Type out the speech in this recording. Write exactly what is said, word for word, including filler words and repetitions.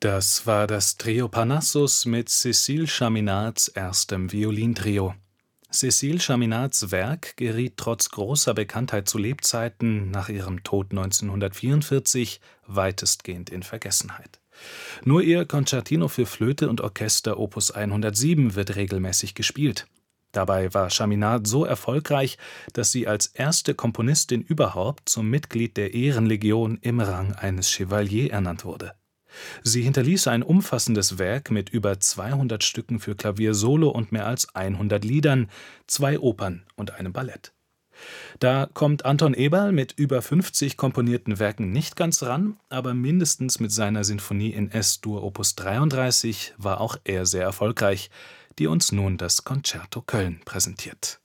Das war das Trio Parnassus mit Cécile Chaminades erstem Violintrio. Cécile Chaminades Werk geriet trotz großer Bekanntheit zu Lebzeiten nach ihrem Tod neunzehnhundertvierundvierzig weitestgehend in Vergessenheit. Nur ihr Concertino für Flöte und Orchester Opus hundertsieben wird regelmäßig gespielt. Dabei war Chaminade so erfolgreich, dass sie als erste Komponistin überhaupt zum Mitglied der Ehrenlegion im Rang eines Chevalier ernannt wurde. Sie hinterließ ein umfassendes Werk mit über zweihundert Stücken für Klavier solo und mehr als hundert Liedern, zwei Opern und einem Ballett. Da kommt Anton Eberl mit über fünfzig komponierten Werken nicht ganz ran, aber mindestens mit seiner Sinfonie in Es-Dur Opus dreiunddreißig war auch er sehr erfolgreich, die uns nun das Concerto Köln präsentiert.